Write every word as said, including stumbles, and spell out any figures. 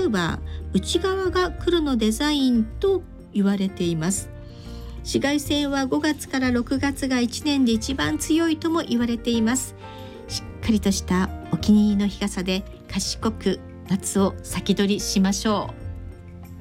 冬は内側が黒のデザインと言われています。紫外線はごがつからろくがつがいちねんで一番強いとも言われています。しっかりとしたお気に入りの日傘で賢く夏を先取りしましょう。